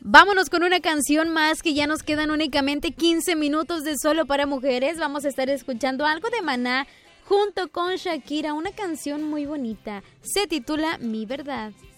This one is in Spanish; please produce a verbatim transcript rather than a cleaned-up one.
Vámonos con una canción más, que ya nos quedan únicamente quince minutos de Solo para Mujeres. Vamos a estar escuchando algo de Maná junto con Shakira, una canción muy bonita. Se titula Mi Verdad.